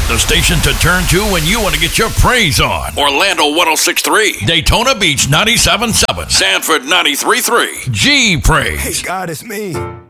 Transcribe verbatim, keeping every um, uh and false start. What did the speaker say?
The station to turn to when you want to get your praise on. Orlando one oh six point three. Daytona Beach ninety-seven point seven. Sanford ninety-three point three. G Praise. Hey, God, it's me.